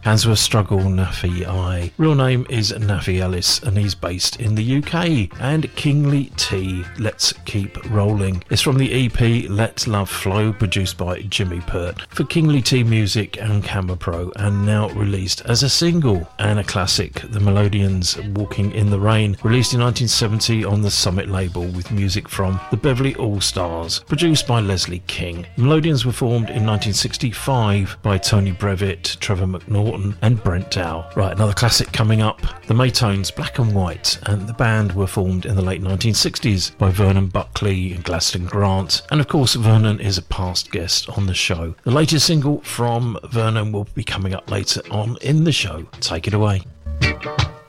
Handsworth Struggle, Nafi I. Real name is Nafi Ellis and he's based in the UK. And Kingly T, Let's Keep Rolling. It's from the EP Let Love Flow, produced by Jimmy Pert for Kingly T Music and Camera Pro, and now released as a single. And a classic, The Melodians, Walking in the Rain, released in 1970 on the Summit label with music from the Beverly All-Stars, produced by Leslie King. The Melodians were formed in 1965 by Tony Brevitt, Trevor McNaughton and Brent Dow. Right, another classic coming up, the Maytones, Black and White, and the band were formed in the late 1960s by Vernon Buckley and Gladstone Grant, and of course Vernon is a past guest on the show. The latest single from Vernon will be coming up later on in the show. Take it away.